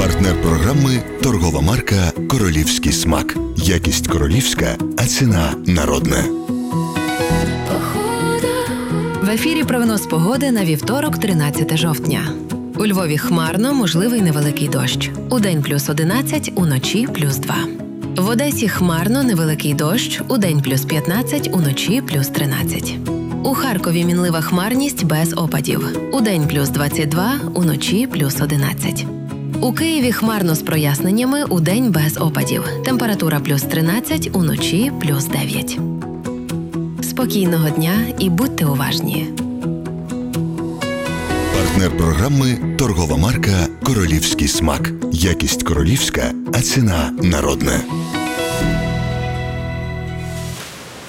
Партнер програми – торгова марка «Королівський смак». Якість королівська, а ціна народна. В ефірі прогноз погоди на вівторок, 13 жовтня. У Львові хмарно, можливий невеликий дощ. Удень +11, уночі +2. В Одесі хмарно, невеликий дощ. Удень +15, уночі +13. У Харкові мінлива хмарність без опадів. Удень +22, уночі +11. У Києві хмарно з проясненнями, удень без опадів. Температура +13, уночі +9. Спокійного дня і будьте уважні. Партнер програми – торгова марка «Королівський смак». Якість королівська, а ціна народна.